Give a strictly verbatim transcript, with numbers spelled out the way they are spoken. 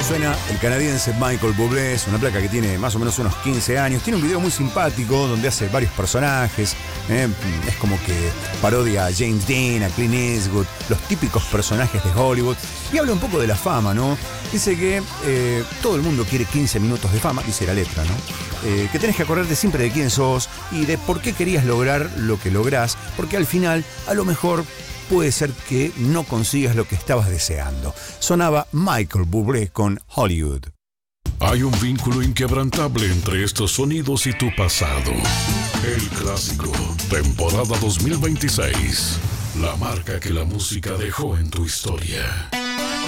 Suena el canadiense Michael Bublé, es una placa que tiene más o menos unos quince años. Tiene un video muy simpático donde hace varios personajes. ¿eh? Es como que parodia a James Dean, a Clint Eastwood, los típicos personajes de Hollywood. Y habla un poco de la fama, ¿no? Dice que eh, todo el mundo quiere quince minutos de fama, dice la letra, ¿no? Eh, que tenés que acordarte siempre de quién sos y de por qué querías lograr lo que lográs, porque al final, a lo mejor, puede ser que no consigas lo que estabas deseando. Sonaba Michael Bublé con Hollywood. Hay un vínculo inquebrantable entre estos sonidos y tu pasado. El Clásico, temporada dos mil veintiséis. La marca que la música dejó en tu historia.